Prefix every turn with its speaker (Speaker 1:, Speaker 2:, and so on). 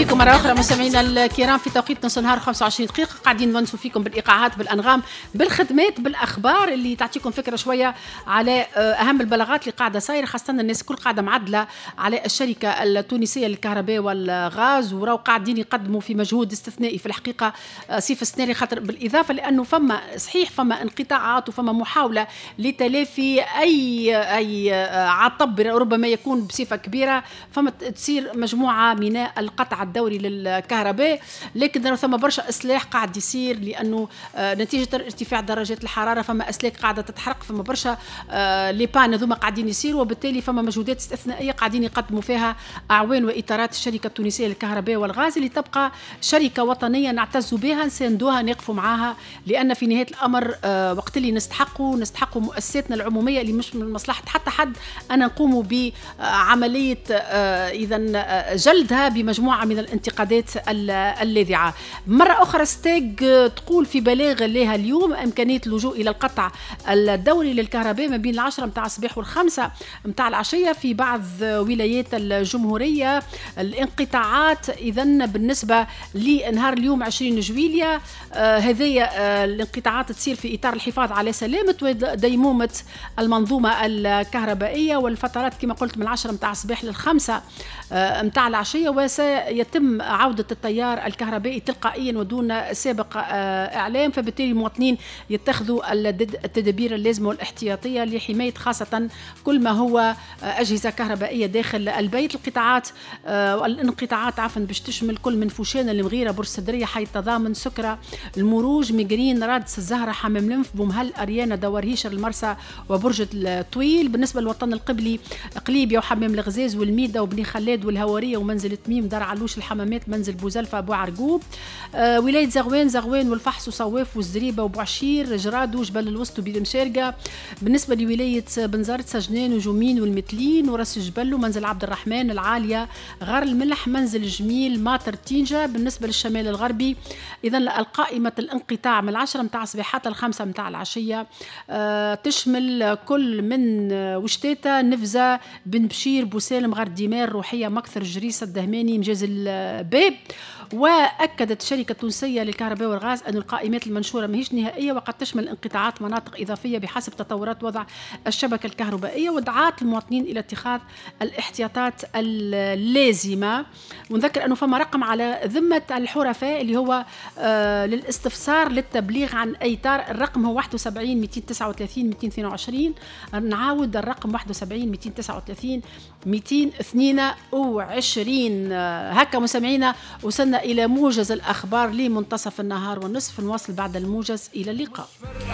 Speaker 1: بكم مرة أخرى مستمعينا الكرام في توقيت نص نهار 25 دقيقة. قاعدين نونسوا فيكم بالإيقاعات بالأنغام بالخدمات بالأخبار اللي تعطيكم فكرة شوية على أهم البلاغات اللي قاعدة صايرة، خاصة الناس كل قاعدة معدلة على الشركة التونسية للكهرباء والغاز، وراو قاعدين يقدموا في مجهود استثنائي في الحقيقة صيف استثنائي، خاطر بالإضافة لأنه فما صحيح فما انقطاعات وفما محاولة لتلافي أي عطب ربما يكون بصفة كبيرة، فما تصير مجموعة من القطع الدوري للكهرباء، لكن ثم برشا إصلاح قاعد يصير لأنه نتيجة ارتفاع درجات الحرارة فما أسلاك قاعدة تتحرق، فما برشا لي بان هذوما قاعدين يصيروا، وبالتالي فما مجهودات استثنائية قاعدين يقدموا فيها أعوان وإطارات الشركة التونسية للكهرباء والغاز اللي تبقى شركة وطنية نعتز بها نساندوها نقفوا معاها، لأن في نهاية الأمر وقت اللي نستحقوا مؤسساتنا العمومية اللي مش من مصلحة حتى حد أن نقوموا بعملية إذا جلدها بمجموعة من الانتقادات اللاذعة. مرة أخرى ستيج تقول في بلاغ لها اليوم إمكانية اللجوء إلى القطع الدوري للكهرباء ما بين 10 متاع الصباح و5 متاع العشية في بعض ولايات الجمهورية. الانقطاعات إذن بالنسبة لنهار اليوم 20 جويلية هذه الانقطاعات تصير في إطار الحفاظ على سلامة وديمومة المنظومة الكهربائية، والفترات كما قلت من 10 متاع الصباح ل5 متاع العشية، وسيتم عودة التيار الكهربائي تلقائيا ودون سابق إعلام، فبالتالي المواطنين يتخذوا التدابير اللازمة والاحتياطية لحماية خاصة كل ما هو أجهزة كهربائية داخل البيت. الانقطاعات عفوا باش تشمل كل من فوشان المغيرة بورسدرية حي التضامن سكرة المروج ميجرين رادس الزهرة حمام لنف بومهل أريانا دورهيشر المرسى وبرج الطويل. بالنسبة للوطن القبلي قليبيا وحمام الغزاز والميدة وبني خلاد والهوارية ومنزل تميم دار علوش الحمامات منزل بوزلفة أبو عرقوب. ولاية زغوان والفحص وصواف والزريبة وبوعشير جراد وجبل الوسط وبيد مشارقة. بالنسبة لولاية بنزرت سجنان وجومين والمتلين وراس الجبل ومنزل عبد الرحمن العالية غار الملح منزل جميل ماطر تينجا. بالنسبة للشمال الغربي إذن القائمة الانقطاع من 10 متاع الصباح حتى 5 متاع العشية تشمل كل من وشتاتة نفزة بن بشير بوسالم غار ديمار روحية مكثر جريسة الدهماني مجاز الباب. وأكدت الشركة التونسية للكهرباء والغاز أن القائمات المنشورة ماهيش نهائية وقد تشمل انقطاعات مناطق إضافية بحسب تطورات وضع الشبكة الكهربائية، ودعات المواطنين إلى اتخاذ الاحتياطات اللازمة. ونذكر أنه فما رقم على ذمة الحرفاء اللي هو للاستفسار للتبليغ عن أي طار، الرقم هو 71 239 222. نعاود الرقم 71 239 222. هكا مستمعينا وصلنا إلى موجز الأخبار لمنتصف النهار والنصف، نواصل بعد الموجز. إلى اللقاء.